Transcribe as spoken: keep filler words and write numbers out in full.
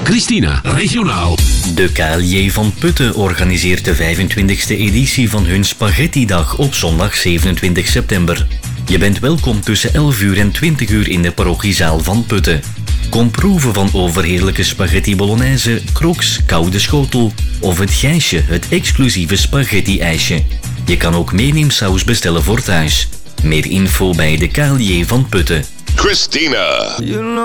Christina, regionaal. De K L J van Putten organiseert de vijfentwintigste editie van hun Spaghetti-dag op zondag zevenentwintig september. Je bent welkom tussen elf uur en twintig uur in de parochiezaal van Putten. Kom proeven van overheerlijke spaghetti bolognese, crocs, koude schotel of het gijsje, het exclusieve spaghetti-ijsje. Je kan ook meeneemsaus bestellen voor thuis. Meer info bij de K L J van Putten. Christina.